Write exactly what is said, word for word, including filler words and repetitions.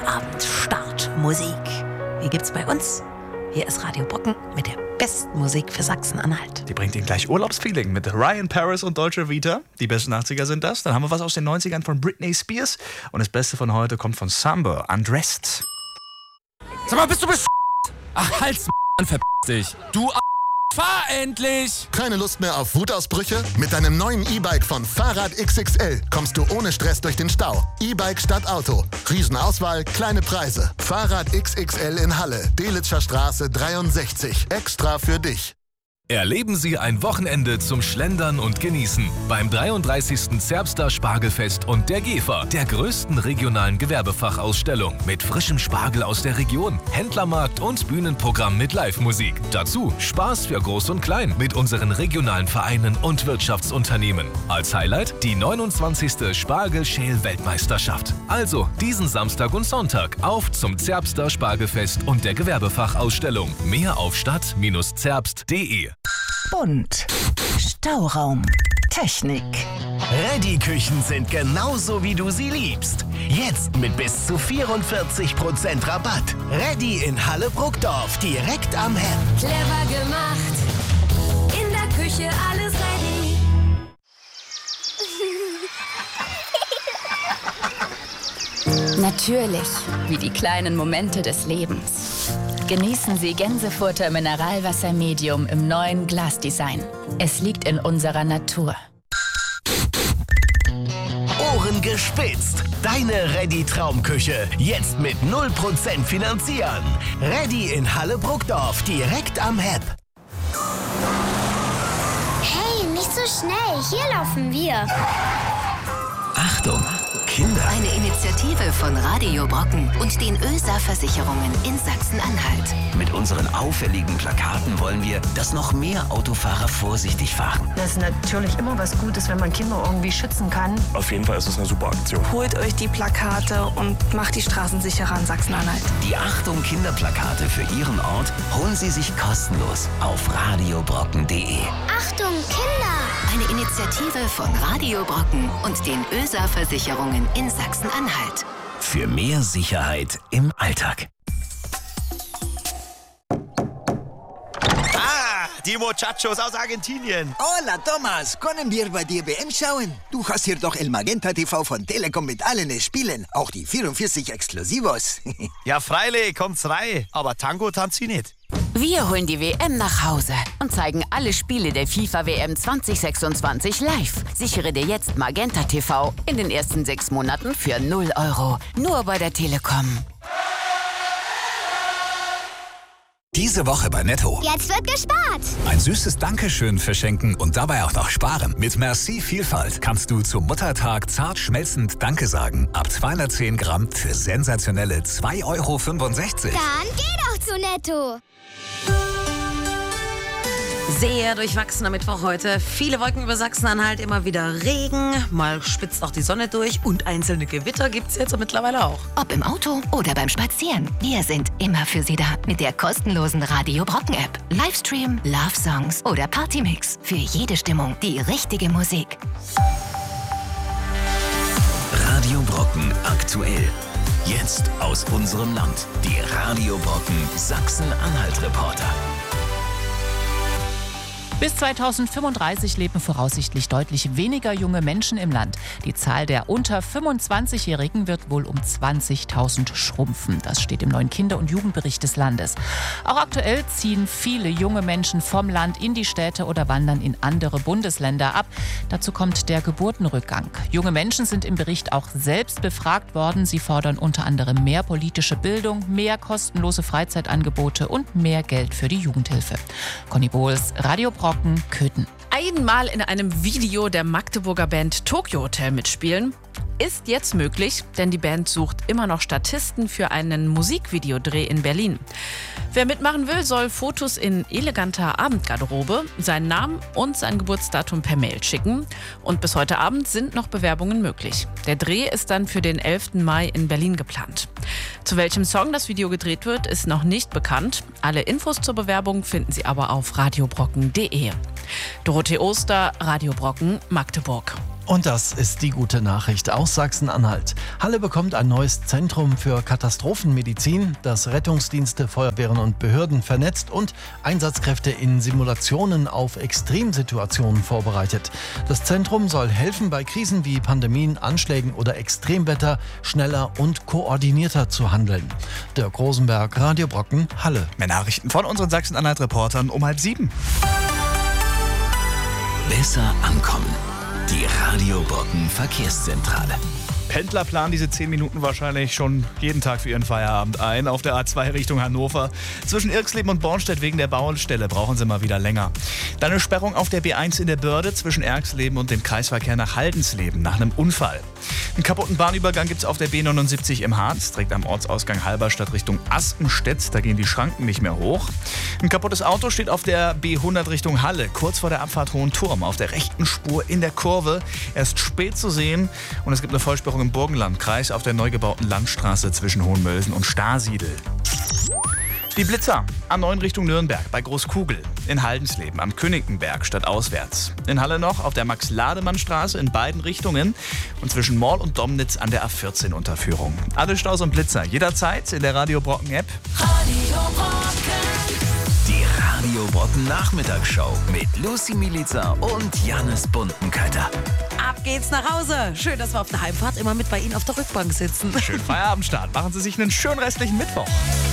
Feierabend, Start, Musik. Wie gibt's bei uns? Hier ist Radio Brocken mit der besten Musik für Sachsen-Anhalt. Die bringt Ihnen gleich Urlaubsfeeling mit Ryan Paris und Dolce Vita. Die besten achtziger sind das. Dann haben wir was aus den neunzigern von Britney Spears. Und das Beste von heute kommt von Samba, Undressed. Sag mal, bist du besch***? Ach, halt's m***, verpiss dich. Du a***, fahr endlich! Keine Lust mehr auf Wutausbrüche? Mit deinem neuen E-Bike von Fahrrad X X L kommst du ohne Stress durch den Stau. E-Bike statt Auto. Riesenauswahl, kleine Preise. Fahrrad X X L in Halle, Delitzscher Straße dreiundsechzig. Extra für dich. Erleben Sie ein Wochenende zum Schlendern und Genießen beim dreiunddreißigsten Zerbster Spargelfest und der Gefer, der größten regionalen Gewerbefachausstellung mit frischem Spargel aus der Region, Händlermarkt und Bühnenprogramm mit Live-Musik. Dazu Spaß für Groß und Klein mit unseren regionalen Vereinen und Wirtschaftsunternehmen. Als Highlight die neunundzwanzigste Spargel-Schäl-Weltmeisterschaft. Also diesen Samstag und Sonntag auf zum Zerbster Spargelfest und der Gewerbefachausstellung. Mehr auf stadt Bindestrich zerbst punkt de. Bunt, Stauraum, Technik. Reddy-Küchen sind genauso, wie du sie liebst. Jetzt mit bis zu vierundvierzig Prozent Rabatt. Reddy in Halle Bruckdorf, direkt am Hemd. Clever gemacht, in der Küche alles ready. Natürlich, wie die kleinen Momente des Lebens. Genießen Sie Gänsefurter Mineralwasser Medium im neuen Glasdesign. Es liegt in unserer Natur. Ohren gespitzt. Deine Reddy-Traumküche. Jetzt mit null Prozent finanzieren. Reddy in Halle Bruckdorf, direkt am Hep. Hey, nicht so schnell. Hier laufen wir. Achtung, Kinder. Eine Initiative von Radio Brocken und den ÖSA-Versicherungen in Sachsen-Anhalt. Mit unseren auffälligen Plakaten wollen wir, dass noch mehr Autofahrer vorsichtig fahren. Das ist natürlich immer was Gutes, wenn man Kinder irgendwie schützen kann. Auf jeden Fall ist es eine super Aktion. Holt euch die Plakate und macht die Straßen sicherer in Sachsen-Anhalt. Die Achtung Kinderplakate für Ihren Ort holen Sie sich kostenlos auf radiobrocken punkt de. Achtung Kinder! Eine Initiative von Radio Brocken und den ÖSA-Versicherungen in Sachsen-Anhalt. Für mehr Sicherheit im Alltag. Ah, die Muchachos aus Argentinien. Hola, Thomas. Können wir bei dir W M schauen? Du hast hier doch El Magenta T V von Telekom mit allen Spielen. Auch die vierundvierzig Exklusivos. Ja, freilich, kommt's rein. Aber Tango tanzt sie nicht. Wir holen die W M nach Hause und zeigen alle Spiele der FIFA W M zwanzig sechsundzwanzig live. Sichere dir jetzt Magenta T V in den ersten sechs Monaten für null Euro. Nur bei der Telekom. Diese Woche bei Netto. Jetzt wird gespart. Ein süßes Dankeschön verschenken und dabei auch noch sparen. Mit Merci Vielfalt kannst du zum Muttertag zart schmelzend Danke sagen. Ab zweihundertzehn Gramm für sensationelle zwei Euro fünfundsechzig. Dann geh doch zu Netto. Sehr durchwachsener Mittwoch heute. Viele Wolken über Sachsen-Anhalt, immer wieder Regen. Mal spitzt auch die Sonne durch und einzelne Gewitter gibt's jetzt mittlerweile auch. Ob im Auto oder beim Spazieren. Wir sind immer für Sie da mit der kostenlosen Radio Brocken App. Livestream, Love Songs oder Partymix. Für jede Stimmung die richtige Musik. Radio Brocken aktuell. Jetzt aus unserem Land. Die Radio Brocken Sachsen-Anhalt-Reporter. Bis zweitausendfünfunddreißig leben voraussichtlich deutlich weniger junge Menschen im Land. Die Zahl der unter fünfundzwanzigjährigen wird wohl um zwanzigtausend schrumpfen. Das steht im neuen Kinder- und Jugendbericht des Landes. Auch aktuell ziehen viele junge Menschen vom Land in die Städte oder wandern in andere Bundesländer ab. Dazu kommt der Geburtenrückgang. Junge Menschen sind im Bericht auch selbst befragt worden. Sie fordern unter anderem mehr politische Bildung, mehr kostenlose Freizeitangebote und mehr Geld für die Jugendhilfe. Conny Bohls, Radio Brocken, Köthen. Einmal in einem Video der Magdeburger Band Tokyo Hotel mitspielen, ist jetzt möglich, denn die Band sucht immer noch Statisten für einen Musikvideodreh in Berlin. Wer mitmachen will, soll Fotos in eleganter Abendgarderobe, seinen Namen und sein Geburtsdatum per Mail schicken. Und bis heute Abend sind noch Bewerbungen möglich. Der Dreh ist dann für den elften Mai in Berlin geplant. Zu welchem Song das Video gedreht wird, ist noch nicht bekannt. Alle Infos zur Bewerbung finden Sie aber auf radiobrocken punkt de. Dorothee Oster, Radio Brocken, Magdeburg. Und das ist die gute Nachricht aus Sachsen-Anhalt. Halle bekommt ein neues Zentrum für Katastrophenmedizin, das Rettungsdienste, Feuerwehren und Behörden vernetzt und Einsatzkräfte in Simulationen auf Extremsituationen vorbereitet. Das Zentrum soll helfen, bei Krisen wie Pandemien, Anschlägen oder Extremwetter schneller und koordinierter zu handeln. Dirk Rosenberg, Radio Brocken, Halle. Mehr Nachrichten von unseren Sachsen-Anhalt-Reportern um halb sieben. Besser ankommen. Die Radio Brocken Verkehrszentrale. Pendler planen diese zehn Minuten wahrscheinlich schon jeden Tag für ihren Feierabend ein. Auf der A zwei Richtung Hannover. Zwischen Irxleben und Bornstedt wegen der Baustelle brauchen sie mal wieder länger. Dann eine Sperrung auf der B eins in der Börde zwischen Erxleben und dem Kreisverkehr nach Haldensleben nach einem Unfall. Einen kaputten Bahnübergang gibt es auf der B neunundsiebzig im Harz, direkt am Ortsausgang Halberstadt Richtung Aspenstedt. Da gehen die Schranken nicht mehr hoch. Ein kaputtes Auto steht auf der B hundert Richtung Halle, kurz vor der Abfahrt Hohenturm, auf der rechten Spur in der Kurve. Erst spät zu sehen und es gibt eine Vollsperrung im Burgenlandkreis auf der neu gebauten Landstraße zwischen Hohenmölsen und Starsiedel. Die Blitzer, A neun Richtung Nürnberg bei Großkugel, in Haldensleben am Königenberg stadtauswärts. In Halle noch auf der Max-Lademann-Straße in beiden Richtungen und zwischen Moll und Domnitz an der A vierzehn Unterführung. Alle Staus und Blitzer jederzeit in der Radio Brocken App. Radio Brocken. Die Radio Brocken Nachmittagsshow mit Lucy Milica und Jannis Buntenkötter. Ab geht's nach Hause. Schön, dass wir auf der Heimfahrt immer mit bei Ihnen auf der Rückbank sitzen. Schönen Feierabendstart. Machen Sie sich einen schönen restlichen Mittwoch.